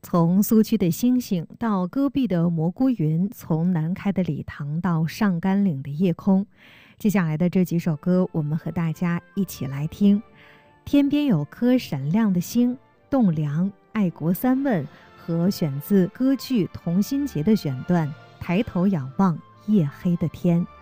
从苏区的星星到戈壁的蘑菇云，从南开的礼堂到上甘岭的夜空。接下来的这几首歌，我们和大家一起来听。天边有颗闪亮的星，栋梁、爱国三问和选自歌剧《同心结》的选段《抬头仰望夜黑的天》。